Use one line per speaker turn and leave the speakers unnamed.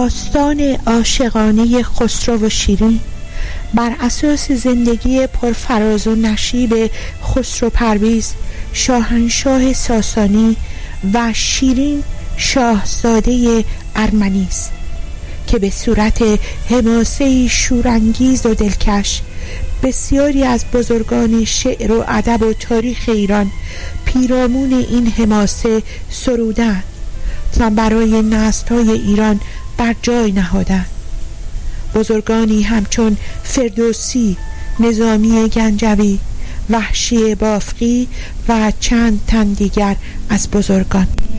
داستان عاشقانه خسرو و شیرین بر اساس زندگی پرفراز و نشیب خسرو پرویز شاهنشاه ساسانی و شیرین شاهزاده ارمنی است که به صورت حماسه‌ای شورانگیز و دلکش بسیاری از بزرگان شعر و ادب و تاریخ ایران پیرامون این حماسه سرودند و برای نسل‌های ایران بر جای نهادند. بزرگانی همچون فردوسی، نظامی گنجوی، وحشی بافقی و چند تن دیگر از بزرگان.